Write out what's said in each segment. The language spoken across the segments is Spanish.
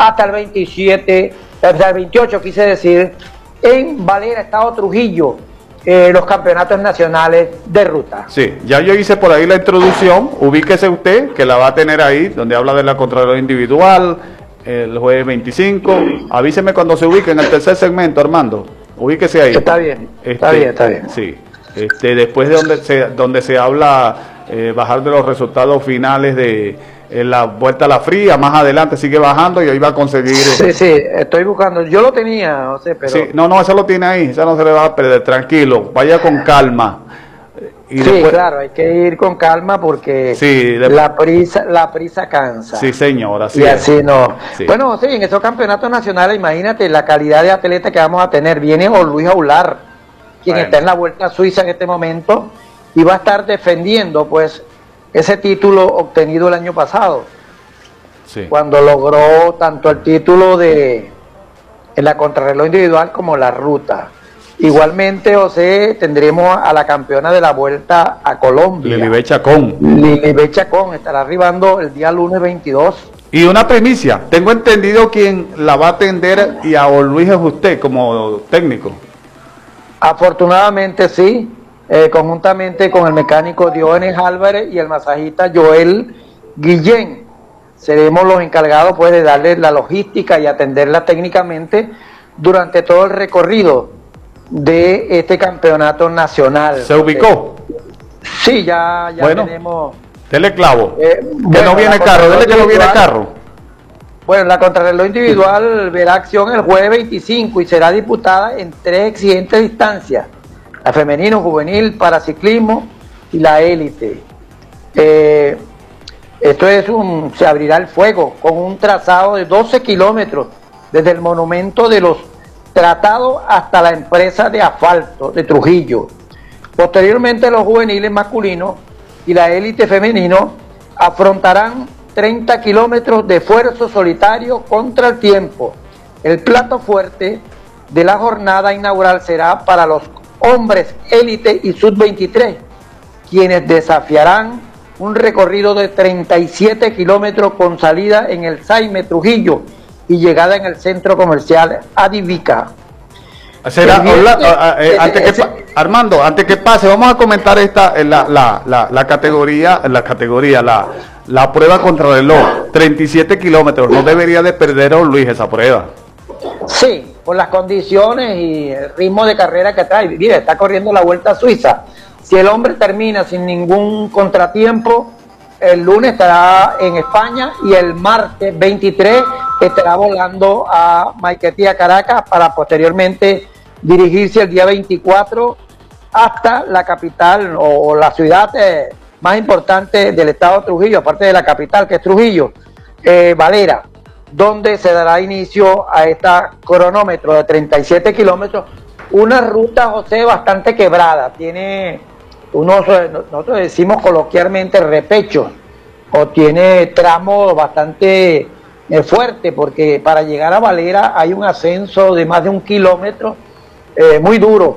hasta el 27, hasta el 28 quise decir, en Valera, Estado Trujillo, los campeonatos nacionales de ruta. Sí, ya yo hice por ahí la introducción, ubíquese usted, que la va a tener ahí, donde habla de la contrarreloj individual, el jueves 25, avíseme cuando se ubique en el tercer segmento, Armando, ubíquese ahí. Está bien, está bien. Sí, después de donde se habla, bajar de los resultados finales de la Vuelta a la Fría, más adelante sigue bajando y ahí va a conseguir... Sí, estoy buscando, yo lo tenía, no sé, pero... Sí, no, eso lo tiene ahí, eso no se le va a perder, tranquilo, vaya con calma. Y sí, después, claro, hay que ir con calma porque sí, la prisa cansa. Sí, señora, y así no. Sí. Bueno, sí, en esos campeonatos nacionales, imagínate la calidad de atleta que vamos a tener. Viene Luis Aular, quien está en la Vuelta a Suiza en este momento, y va a estar defendiendo, pues, ese título obtenido el año pasado. Sí. Cuando logró tanto el título en la contrarreloj individual como la ruta. Igualmente, José, tendremos a la campeona de la Vuelta a Colombia. Lilibet Chacón. Lilibet Chacón estará arribando el día lunes 22. Y una primicia, tengo entendido quién la va a atender y a Luis es usted como técnico. Afortunadamente sí, conjuntamente con el mecánico Diógenes Álvarez y el masajista Joel Guillén. Seremos los encargados pues de darle la logística y atenderla técnicamente durante todo el recorrido de este campeonato nacional. ¿Se ubicó? Sí, ya bueno, tenemos... Dele clavo, que no viene carro, dele que no viene carro. Bueno, la contrarreloj individual verá acción el jueves 25 y será disputada en 3 exigentes distancias: la femenino, juvenil, paraciclismo y la élite. Esto es se abrirá el fuego con un trazado de 12 kilómetros desde el monumento de los Tratados hasta la empresa de asfalto de Trujillo. Posteriormente, los juveniles masculinos y la élite femenino afrontarán 30 kilómetros de esfuerzo solitario contra el tiempo. El plato fuerte de la jornada inaugural será para los hombres élite y sub-23, quienes desafiarán un recorrido de 37 kilómetros con salida en el Saime Trujillo y llegada en el centro comercial Adivica. Armando, antes que pase, vamos a comentar la prueba contrarreloj, 37 kilómetros, no debería de perder a Luis esa prueba. Sí, por las condiciones y el ritmo de carrera que trae. Mire, está corriendo la Vuelta a Suiza. Si el hombre termina sin ningún contratiempo, el lunes estará en España y el martes 23 estará volando a Maiquetía, Caracas, para posteriormente dirigirse el día 24 hasta la capital o la ciudad más importante del estado de Trujillo, aparte de la capital que es Trujillo, Valera, donde se dará inicio a este cronómetro de 37 kilómetros, una ruta, José, bastante quebrada, tiene nosotros decimos coloquialmente repecho, o tiene tramos bastante fuerte, porque para llegar a Valera hay un ascenso de más de 1 kilómetro, muy duro,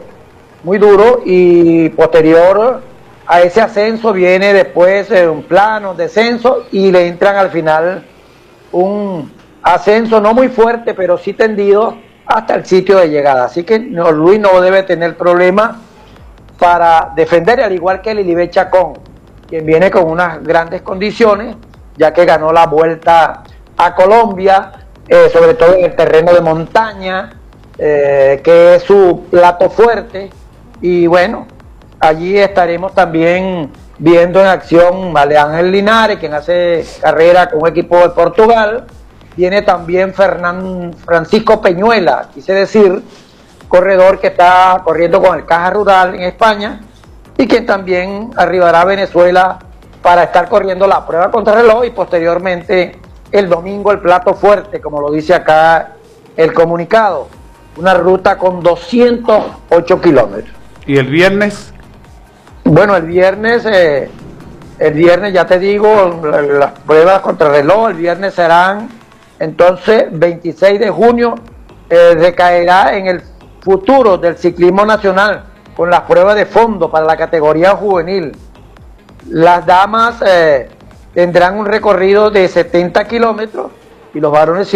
y posterior a ese ascenso viene después un plano, descenso, y le entran al final un ascenso no muy fuerte, pero sí tendido hasta el sitio de llegada. Así que Luis no debe tener problema para defender, al igual que Lilibet Chacón, quien viene con unas grandes condiciones, ya que ganó la Vuelta a Colombia, sobre todo en el terreno de montaña, que es su plato fuerte. Y bueno, allí estaremos también viendo en acción a Ángel Linares, quien hace carrera con un equipo de Portugal. Viene también Francisco Peñuela, quise decir, corredor que está corriendo con el Caja Rural en España, y que también arribará a Venezuela para estar corriendo la prueba contrarreloj y posteriormente el domingo el plato fuerte, como lo dice acá el comunicado, una ruta con 208 kilómetros. ¿Y el viernes? Bueno, el viernes ya te digo, las pruebas contrarreloj, el viernes serán entonces 26 de junio, recaerá en el futuro del ciclismo nacional con las pruebas de fondo para la categoría juvenil. Las damas tendrán un recorrido de 70 kilómetros y los varones